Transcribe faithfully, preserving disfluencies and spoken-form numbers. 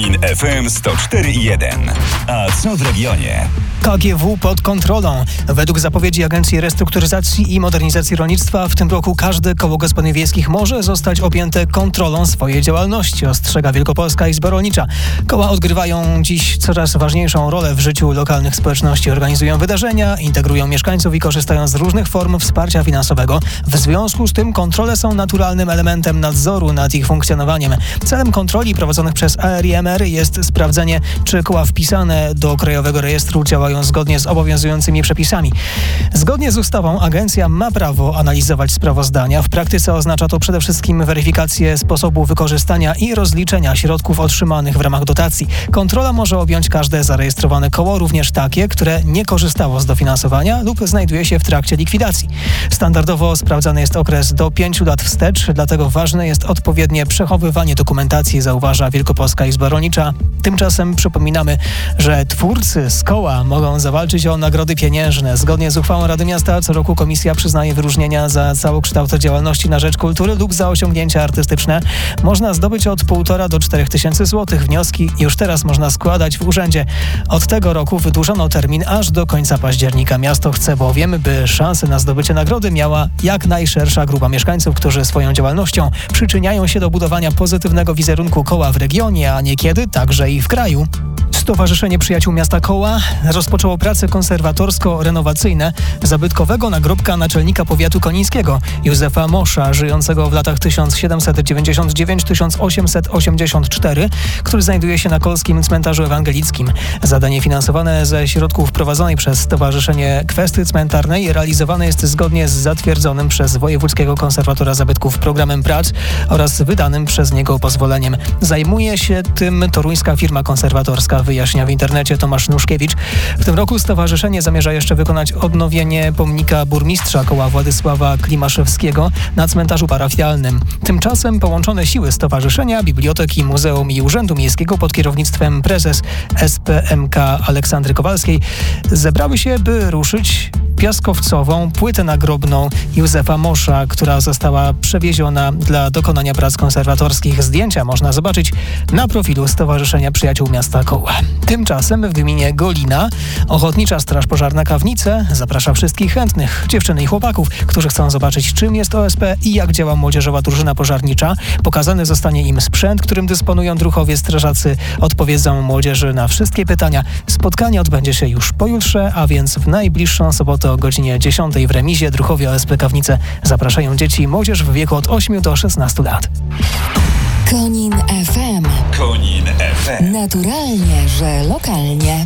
In F M sto cztery i jeden. A co w regionie? K G W pod kontrolą. Według zapowiedzi Agencji Restrukturyzacji i Modernizacji Rolnictwa w tym roku każde koło gospodyń wiejskich może zostać objęte kontrolą swojej działalności, ostrzega Wielkopolska Izba Rolnicza. Koła odgrywają dziś coraz ważniejszą rolę w życiu lokalnych społeczności. Organizują wydarzenia, integrują mieszkańców i korzystają z różnych form wsparcia finansowego. W związku z tym kontrole są naturalnym elementem nadzoru nad ich funkcjonowaniem. Celem kontroli prowadzonych przez A R I M R jest sprawdzenie, czy koła wpisane do Krajowego Rejestru działają zgodnie z obowiązującymi przepisami. Zgodnie z ustawą agencja ma prawo analizować sprawozdania. W praktyce oznacza to przede wszystkim weryfikację sposobu wykorzystania i rozliczenia środków otrzymanych w ramach dotacji. Kontrola może objąć każde zarejestrowane koło, również takie, które nie korzystało z dofinansowania lub znajduje się w trakcie likwidacji. Standardowo sprawdzany jest okres do pięciu lat wstecz, dlatego ważne jest odpowiednie przechowywanie dokumentacji, zauważa Wielkopolska Izba Rolnicza. Tymczasem przypominamy, że twórcy z koła mogą zawalczyć o nagrody pieniężne. Zgodnie z uchwałą Rady Miasta co roku komisja przyznaje wyróżnienia za całokształt działalności na rzecz kultury lub za osiągnięcia artystyczne. Można zdobyć od półtora do czterech tysięcy złotych. Wnioski już teraz można składać w urzędzie. Od tego roku wydłużono termin aż do końca października. Miasto chce bowiem, by szansę na zdobycie nagrody miała jak najszersza grupa mieszkańców, którzy swoją działalnością przyczyniają się do budowania pozytywnego wizerunku koła w regionie, a niekiedy także i w kraju. Stowarzyszenie Przyjaciół Miasta Koła rozpoczęło prace konserwatorsko-renowacyjne zabytkowego nagrobka naczelnika powiatu konińskiego Józefa Mosza, żyjącego w latach tysiąc siedemset dziewięćdziesiąt dziewięć do tysiąc osiemset osiemdziesiąt cztery, który znajduje się na Kolskim Cmentarzu Ewangelickim. Zadanie finansowane ze środków prowadzonej przez Stowarzyszenie Kwesty Cmentarnej realizowane jest zgodnie z zatwierdzonym przez Wojewódzkiego Konserwatora Zabytków programem prac oraz wydanym przez niego pozwoleniem. Zajmuje się tym toruńska firma konserwatorska, wyjaśnia w internecie Tomasz Nuszkiewicz. W tym roku stowarzyszenie zamierza jeszcze wykonać odnowienie pomnika burmistrza Koła Władysława Klimaszewskiego na cmentarzu parafialnym. Tymczasem połączone siły stowarzyszenia, biblioteki, muzeum i urzędu miejskiego pod kierownictwem prezes S P M K Aleksandry Kowalskiej zebrały się, by ruszyć piaskowcową płytę nagrobną Józefa Mosza, która została przewieziona dla dokonania prac konserwatorskich. Zdjęcia można zobaczyć na profilu Stowarzyszenia Przyjaciół Miasta Koła. Tymczasem w gminie Golina Ochotnicza Straż Pożarna Kawnice zaprasza wszystkich chętnych, dziewczyny i chłopaków, którzy chcą zobaczyć, czym jest O S P i jak działa młodzieżowa drużyna pożarnicza. Pokazany zostanie im sprzęt, którym dysponują druhowie strażacy. Odpowiedzą młodzieży na wszystkie pytania. Spotkanie odbędzie się już pojutrze, a więc w najbliższą sobotę o godzinie dziesiątej w remizie. Druhowie O S P Kawnice zapraszają dzieci i młodzież w wieku od ośmiu do szesnastu lat. Konin F M. Konin F M. Naturalnie, że lokalnie.